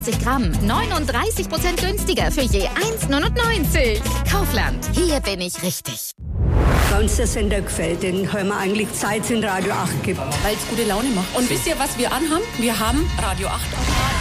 Gramm, 39% günstiger für je 1,99. Kaufland, hier bin ich richtig. Bei uns der Sender gefällt, den hören wir eigentlich seit es in Radio 8 gibt. Weil es gute Laune macht. Und wisst ihr, was wir anhaben? Wir haben Radio 8 am Radio.